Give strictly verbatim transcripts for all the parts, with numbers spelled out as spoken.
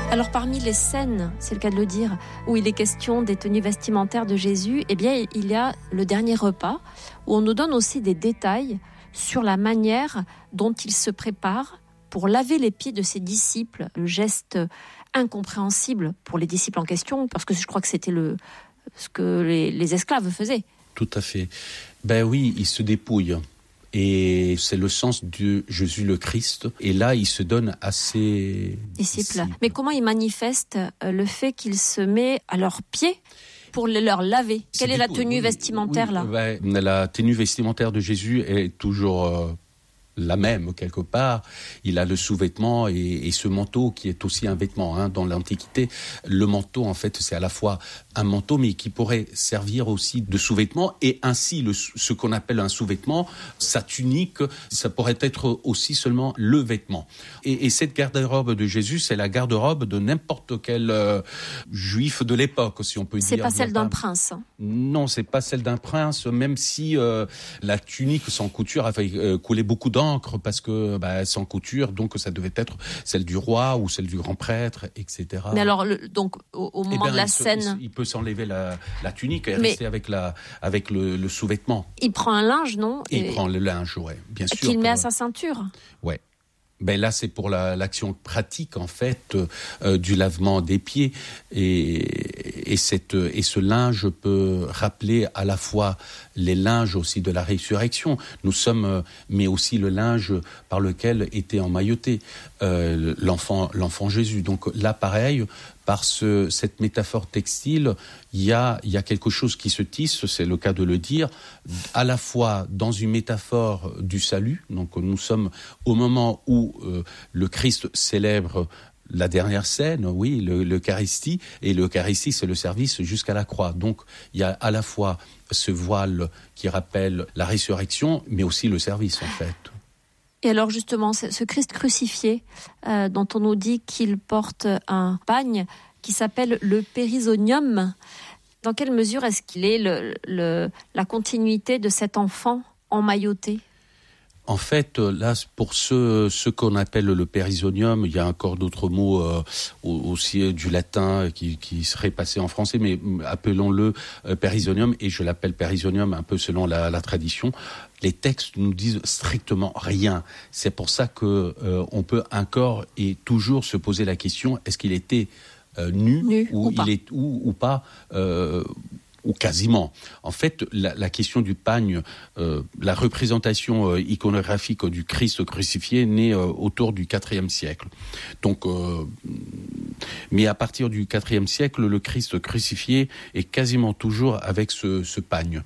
Alors parmi les scènes, c'est le cas de le dire, où il est question des tenues vestimentaires de Jésus, eh bien il y a le dernier repas, où on nous donne aussi des détails sur la manière dont il se prépare pour laver les pieds de ses disciples, le geste incompréhensible pour les disciples en question, parce que je crois que c'était le, ce que les, les esclaves faisaient. Tout à fait. Ben oui, il se dépouille. Et c'est le sens de Jésus le Christ. Et là, il se donne à ses disciples. disciples. Mais comment il manifeste le fait qu'il se met à leurs pieds pour les leur laver ? Quelle est la tenue oui, vestimentaire, oui, là ? Ben, la tenue vestimentaire de Jésus est toujours... Euh, la même, quelque part. Il a le sous-vêtement et, et ce manteau qui est aussi un vêtement. Hein. Dans l'Antiquité, le manteau, en fait, c'est à la fois un manteau, mais qui pourrait servir aussi de sous-vêtement. Et ainsi, le, ce qu'on appelle un sous-vêtement, sa tunique, ça pourrait être aussi seulement le vêtement. Et, et cette garde-robe de Jésus, c'est la garde-robe de n'importe quel euh, juif de l'époque, si on peut c'est dire. C'est pas celle pas... d'un prince. Hein. Non, c'est pas celle d'un prince, même si euh, la tunique sans couture a fait euh, couler beaucoup d'encre, parce que bah, sans couture, donc ça devait être celle du roi ou celle du grand prêtre, et cetera. Mais alors, le, donc au, au moment ben, de la il scène, se, il peut s'enlever la, la tunique et mais rester avec la, avec le, le sous-vêtement. Il prend un linge, non ? Et, et il prend le linge, ouais, bien sûr. Qu'il met à sa ceinture. Ouais. Ben là, c'est pour la, l'action pratique, en fait, euh, du lavement des pieds. Et, et, cette, et ce linge peut rappeler à la fois les linges aussi de la résurrection. Nous sommes, mais aussi le linge par lequel était emmailloté euh, l'enfant, l'enfant Jésus. Donc là, pareil, par ce, cette métaphore textile, il y a, il y a quelque chose qui se tisse, c'est le cas de le dire, à la fois dans une métaphore du salut. Donc nous sommes au moment où euh, le Christ célèbre la dernière scène, oui, le, l'Eucharistie, et l'Eucharistie, c'est le service jusqu'à la croix. Donc il y a à la fois ce voile qui rappelle la résurrection, mais aussi le service, en fait. Et alors justement, ce Christ crucifié, euh, dont on nous dit qu'il porte un pagne qui s'appelle le périsonium, dans quelle mesure est-ce qu'il est le, le, la continuité de cet enfant emmailloté ? En fait, là, pour ce, ce qu'on appelle le périsonium, il y a encore d'autres mots euh, aussi du latin qui, qui seraient passés en français, mais appelons-le euh, périsonium, et je l'appelle périsonium un peu selon la, la tradition. Les textes nous disent strictement rien. C'est pour ça que euh, on peut encore et toujours se poser la question, est-ce qu'il était euh, nu, nu ou, ou il pas. est ou, ou pas euh, ou quasiment. En fait, la, la question du pagne, euh, la représentation euh, iconographique du Christ crucifié naît euh, autour du quatrième siècle. Donc, euh, mais à partir du quatrième siècle, le Christ crucifié est quasiment toujours avec ce, ce pagne.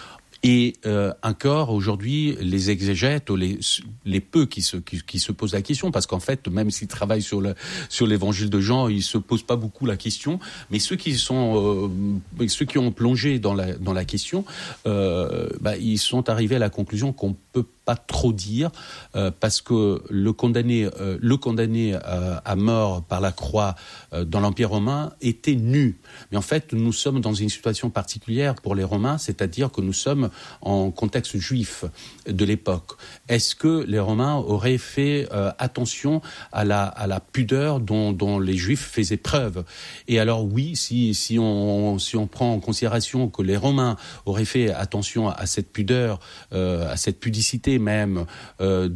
Et euh, encore aujourd'hui, les exégètes, les, les peu qui se, qui, qui se posent la question, parce qu'en fait, même s'ils travaillent sur, le, sur l'évangile de Jean, ils se posent pas beaucoup la question. Mais ceux qui sont, euh, ceux qui ont plongé dans la, dans la question, euh, bah, ils sont arrivés à la conclusion qu'on peut pas trop dire, euh, parce que le condamné, euh, le condamné euh, à mort par la croix euh, dans l'Empire romain était nu. Mais en fait, nous sommes dans une situation particulière pour les Romains, c'est-à-dire que nous sommes en contexte juif de l'époque. Est-ce que les Romains auraient fait euh, attention à la, à la pudeur dont, dont les Juifs faisaient preuve ? Et alors oui, si, si, on, si on prend en considération que les Romains auraient fait attention à cette pudeur, euh, à cette pudicité même euh,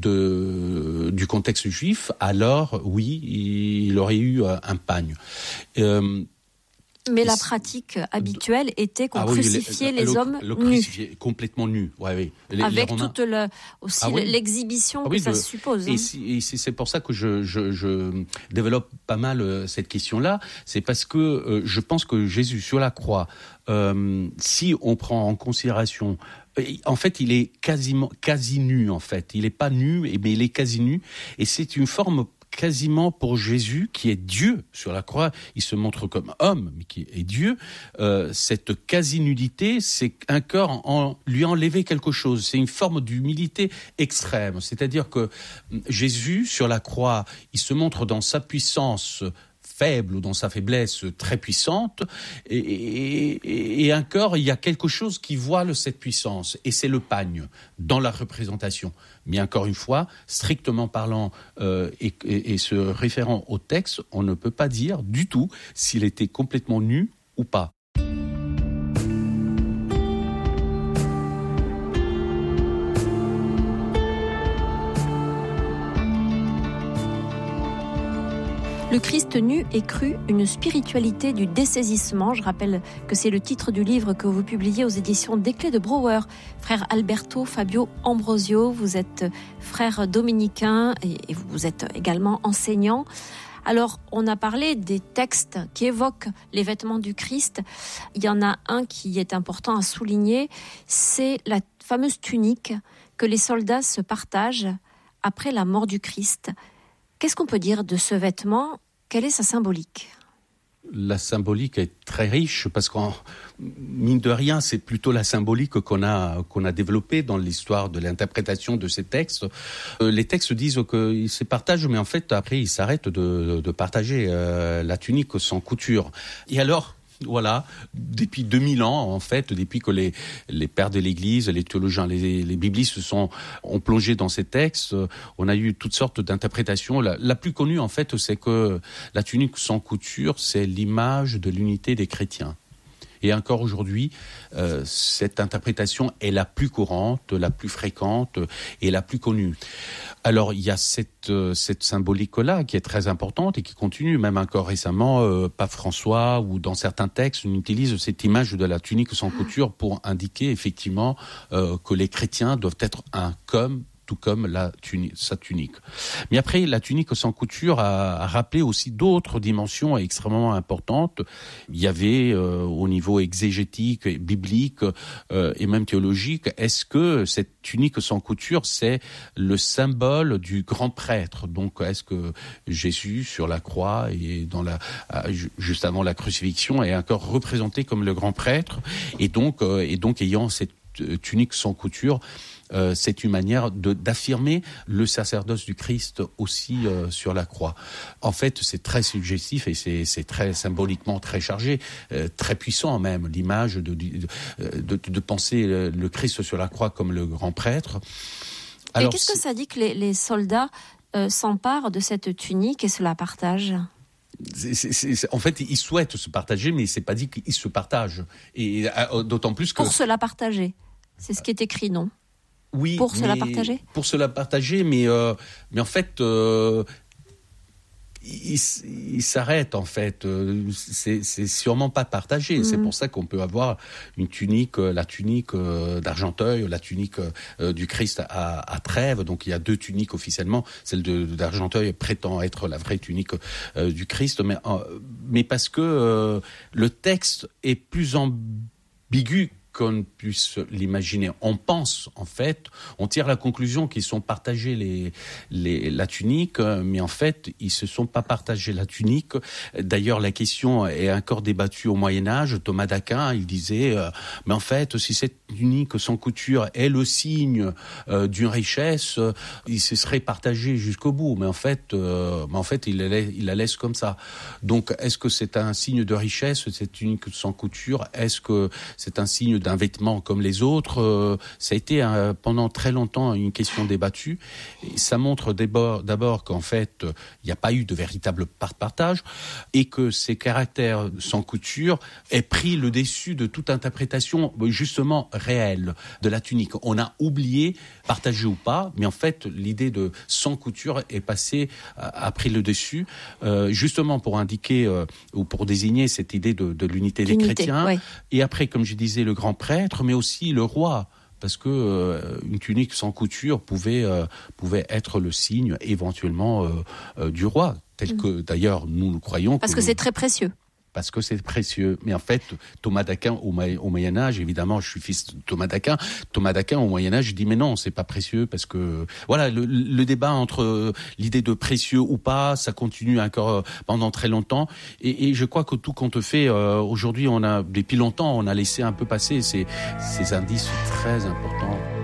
de, du contexte juif, alors oui, il aurait eu euh, un pagne. Euh, Mais la pratique habituelle était qu'on ah, crucifiait oui, le, les le, hommes le nus. Complètement nus, ouais, oui. Les, Avec les Romains... toute le, aussi ah, oui. l'exhibition ah, oui, que ça de... suppose. Et, hein. si, et c'est pour ça que je, je, je développe pas mal euh, cette question-là. C'est parce que euh, je pense que Jésus, sur la croix, euh, si on prend en considération... En fait, il est quasiment quasi nu, en fait. Il n'est pas nu, mais il est quasi nu. Et c'est une forme quasiment pour Jésus, qui est Dieu sur la croix. Il se montre comme homme, mais qui est Dieu. Euh, cette quasi-nudité, c'est un corps en, en lui enlever quelque chose. C'est une forme d'humilité extrême. C'est-à-dire que Jésus, sur la croix, il se montre dans sa puissance faible, dans sa faiblesse très puissante, et, et, et encore, il y a quelque chose qui voile cette puissance, et c'est le pagne dans la représentation. Mais encore une fois, strictement parlant euh, et, et, et se référant au texte, on ne peut pas dire du tout s'il était complètement nu ou pas. Le Christ nu et cru, une spiritualité du dessaisissement. Je rappelle que c'est le titre du livre que vous publiez aux éditions des Clés de Brouwer. Frère Alberto Fabio Ambrosio, vous êtes frère dominicain et vous êtes également enseignant. Alors, on a parlé des textes qui évoquent les vêtements du Christ. Il y en a un qui est important à souligner, c'est la fameuse tunique que les soldats se partagent après la mort du Christ. Qu'est-ce qu'on peut dire de ce vêtement ? Quelle est sa symbolique ? La symbolique est très riche parce qu'en mine de rien, c'est plutôt la symbolique qu'on a qu'on a développée dans l'histoire de l'interprétation de ces textes. Euh, les textes disent qu'ils se partagent, mais en fait après ils s'arrêtent de, de partager euh, la tunique sans couture. Et alors, voilà, depuis deux mille ans, en fait, depuis que les, les pères de l'Église, les théologiens, les, les biblistes se sont, ont plongé dans ces textes, on a eu toutes sortes d'interprétations. La, la plus connue, en fait, c'est que la tunique sans couture, c'est l'image de l'unité des chrétiens. Et encore aujourd'hui, euh, cette interprétation est la plus courante, la plus fréquente et la plus connue. Alors, il y a cette, euh, cette symbolique-là qui est très importante et qui continue. Même encore récemment, euh, Pape François, ou dans certains textes, on utilise cette image de la tunique sans couture pour indiquer effectivement euh, que les chrétiens doivent être un comme tout comme la tunique, sa tunique. Mais après, la tunique sans couture a, a rappelé aussi d'autres dimensions extrêmement importantes. Il y avait, euh, au niveau exégétique, biblique euh, et même théologique, est-ce que cette tunique sans couture, c'est le symbole du grand prêtre ? Donc, est-ce que Jésus, sur la croix et dans la, juste avant la crucifixion, est encore représenté comme le grand prêtre ? Et donc, euh, et donc ayant cette tunique sans couture, Euh, c'est une manière de, d'affirmer le sacerdoce du Christ aussi euh, sur la croix. En fait, c'est très suggestif et c'est, c'est très symboliquement très chargé, euh, très puissant même, l'image de, de, de, de penser le, le Christ sur la croix comme le grand prêtre. Alors, et qu'est-ce que ça dit que les, les soldats euh, s'emparent de cette tunique et se la partagent ? C'est, c'est, c'est, en fait, ils souhaitent se partager, mais c'est pas dit qu'ils se partagent. Et euh, d'autant plus que... Pour se la partager, c'est ce qui est écrit, non ? Oui, pour se la partager. Pour se la partager, mais euh, mais en fait, euh, il, il s'arrête en fait. C'est c'est sûrement pas partagé. Mmh. C'est pour ça qu'on peut avoir une tunique, la tunique d'Argenteuil, la tunique du Christ à, à Trèves. Donc il y a deux tuniques officiellement. Celle de d'Argenteuil prétend être la vraie tunique euh, du Christ, mais euh, mais parce que euh, le texte est plus ambigu qu'on puisse l'imaginer. On pense, en fait, on tire la conclusion qu'ils sont partagés les, les, la tunique, mais en fait, ils se sont pas partagés la tunique. D'ailleurs, la question est encore débattue au Moyen-Âge. Thomas d'Aquin, il disait, euh, mais en fait, si cette tunique sans couture est le signe euh, d'une richesse, euh, il se serait partagé jusqu'au bout. Mais en fait, euh, mais en fait, il la, laisse, il la laisse comme ça. Donc, est-ce que c'est un signe de richesse, cette tunique sans couture ? Est-ce que c'est un signe d'un vêtement comme les autres? euh, Ça a été euh, pendant très longtemps une question débattue. Et ça montre d'abord, d'abord qu'en fait, il euh, n'y a pas eu de véritable partage et que ces caractères sans couture aient pris le dessus de toute interprétation justement réelle de la tunique. On a oublié, partagé ou pas, mais en fait, l'idée de sans couture est passée, a, a pris le dessus, euh, justement pour indiquer euh, ou pour désigner cette idée de, de l'unité, l'unité des chrétiens. Ouais. Et après, comme je disais, le grand prêtre, mais aussi le roi, parce que euh, une tunique sans couture pouvait euh, pouvait être le signe éventuellement euh, euh, du roi, tel mmh. que d'ailleurs nous nous croyons. Parce que, que c'est très précieux. Parce que c'est précieux. Mais en fait, Thomas d'Aquin, au, au Moyen-Âge, évidemment, je suis fils de Thomas d'Aquin, Thomas d'Aquin, au Moyen-Âge, dit, mais non, c'est pas précieux, parce que, voilà, le, le débat entre l'idée de précieux ou pas, ça continue encore pendant très longtemps. Et, et je crois que tout compte fait, euh, aujourd'hui, on a, depuis longtemps, on a laissé un peu passer ces, ces indices très importants.